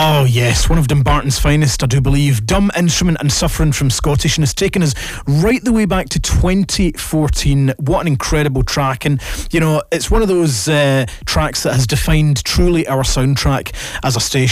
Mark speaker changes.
Speaker 1: Oh yes, one of Dumbarton's finest, I do believe. Dumb Instrument and Suffering from Scottish, and has taken us right the way back to 2014. What an incredible track. And you know, it's one of those tracks that has defined truly our soundtrack as a station.